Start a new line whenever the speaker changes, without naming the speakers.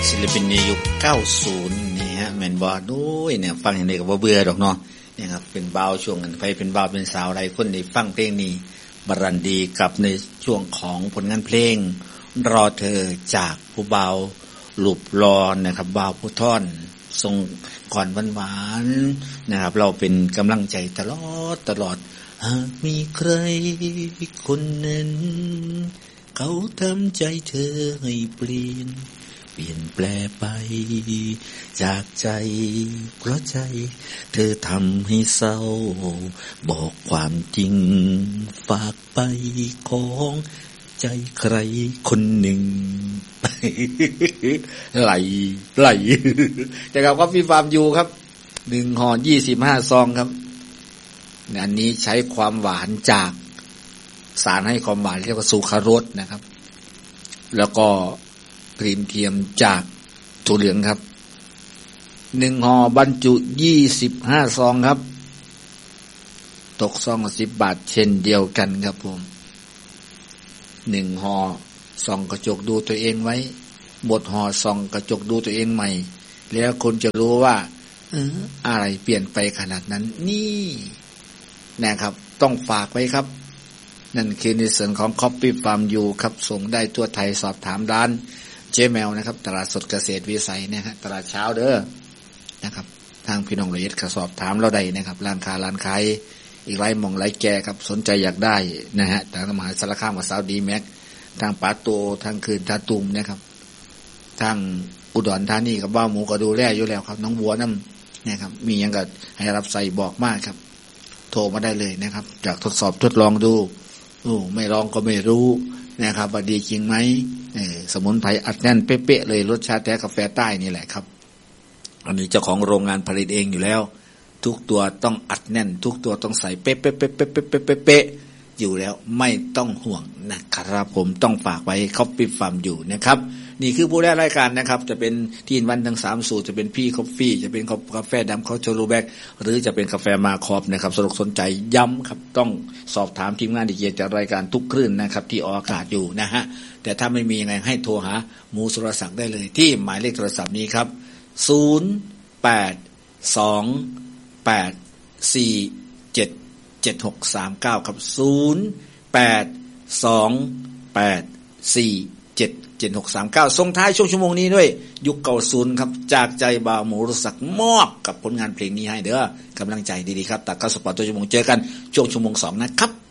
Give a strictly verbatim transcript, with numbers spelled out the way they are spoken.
ศิลปินในยุคเก้าสิบนี่ฮะแม่นบ่ด้วยเนี่ยฟังอย่างนี้ก็บ่เบื่อดอกเนาะเนี่ยครับเป็นบ่าวช่วงกันไปเป็นบ่าวเป็นสาวหลายคนได้ฟังเพลงนี้บรันดีกับในช่วงของผลงานเพลงรอเธอจากผู้บ่าวหลุบรอนะครับบ่าวผู้ท่อนทรงก่อนหวานๆนะครับเราเป็นกำลังใจตลอดตลอดหากมีใครคนนั้นเขาทำใจเธอให้เปลี่ยนเปลี่ยนแปลไปจากใจเพราะใจเธอทำให้เศร้าบอกความจริงฝากไปของใจใครคนหนึ่งไหลไหลแต่กับว่าพี่ฟาร์มอยู่ครับหนึ่งห่อยี่สิบห้าซองครับอันนี้ใช้ความหวานจากสารให้ความหวานเรียกว่าซูครารสนะครับแล้วก็ครีมเทียมจากถั่วเหลืองครับหนึ่งห่อบรรจุยี่สิบห้าซองครับตกซองละสิบบาทเช่นเดียวกันครับผมหนึ่งห่อส่องกระจกดูตัวเองไว้หมดห่อส่องกระจกดูตัวเองใหม่แล้วคุณจะรู้ว่าเอออะไรเปลี่ยนไปขนาดนั้นนี่นะครับต้องฝากไว้ครับนั่นคือในส่วนของ Copy Farm You ครับส่งได้ทั่วไทยสอบถามร้านเจแมวนะครับตลาดสดเกษตรวิสัยนะฮะตลาดเช้าเด้อนะครับทางพี่น้องละเอียดก็สอบถามเราได้นะครับร้านค้าร้านขายอีกหลายหม่องหลายแก่ครับสนใจอยากได้นะฮะทางมหาสารคามกับสาวดีแม็กทางป่าโตทางคืนทาตุมนะครับทางอุดรธานีกับบ้าหมูก็ดูแลอยู่แล้วครับน้องบัวน้ำนะครับมียังก็ให้รับใส่บอกมากครับโทรมาได้เลยนะครับอยากทดสอบทดลองดูโอ้ไม่ลองก็ไม่รู้นะครับว่าดีจริงไหมเออสมุนไพรอัดแน่นเป๊ะๆเลยรสชาติแท้กาแฟใต้นี่แหละครับอันนี้เจ้าของโรงงานผลิตเองอยู่แล้วทุกตัวต้องอัดแน่นทุกตัวต้องใส่เป๊ะๆๆๆๆๆอยู่แล้วไม่ต้องห่วงนะครับผมต้องฝากไว้คอฟฟี่ฟาร์มอยู่นะครับนี่คือผู้แรกรายการนะครับจะเป็นทีนวันทั้งสามสูตรจะเป็นพี่คอฟฟี่จะเป็นกาแฟดำคอโชโลแบกหรือจะเป็นกาแฟมาคอบนะครับสนอกสนใจย้ำครับต้องสอบถามทีมงานที่เกี่ยวกับรายการทุกคลื่นนะครับที่ออกอากาศอยู่นะฮะแต่ถ้าไม่มียังไงให้โทรหาหมูสุรศักดิ์ได้เลยที่หมายเลขโทรศัพท์นี้ครับศูนย์ แปด สอง แปด สี่ เจ็ด เจ็ด หก สาม เก้าครับศูนย์ แปด สอง แปด สี่ เจ็ด เจ็ด หก สาม เก้าส่งท้ายช่วงชั่วโมงนี้ด้วยยุคเก่าศูนย์ครับจากใจบ่าวหมูรู้สักมอบกับผลงานเพลงนี้ให้เด้อกำลังใจดีๆครับตัดเข้าสปอร์ตตัวชั่วโมงเจอกันช่วงชั่วโมงสองนะครับ